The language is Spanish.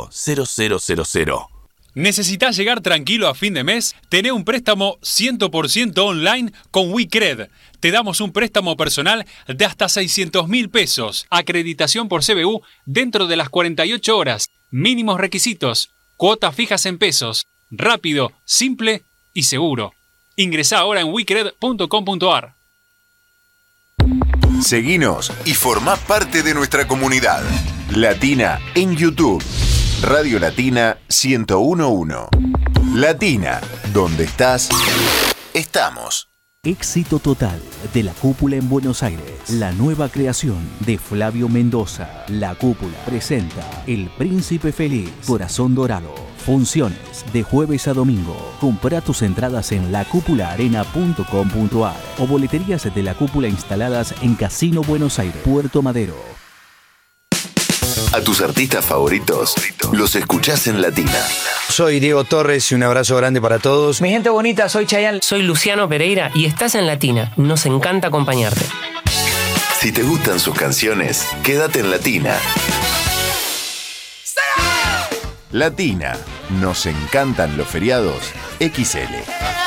000. ¿Necesitas llegar tranquilo a fin de mes? Tené un préstamo 100% online con WeCred. Te damos un préstamo personal de hasta 600.000 pesos. Acreditación por CBU dentro de las 48 horas. Mínimos requisitos. Cuotas fijas en pesos. Rápido, simple y seguro. Ingresá ahora en wecred.com.ar. Seguinos y formá parte de nuestra comunidad. Latina en YouTube. Radio Latina 1011. Latina, donde estás, estamos. Éxito total de La Cúpula en Buenos Aires. La nueva creación de Flavio Mendoza. La Cúpula presenta El Príncipe Feliz, Corazón Dorado. Funciones de jueves a domingo. Compra tus entradas en lacupulaarena.com.ar o boleterías de La Cúpula instaladas en Casino Buenos Aires, Puerto Madero. A tus artistas favoritos los escuchás en Latina. Soy Diego Torres y un abrazo grande para todos. Mi gente bonita, soy Chayanne. Soy Luciano Pereira y estás en Latina. Nos encanta acompañarte. Si te gustan sus canciones, quédate en Latina. Latina. Nos encantan los feriados XL.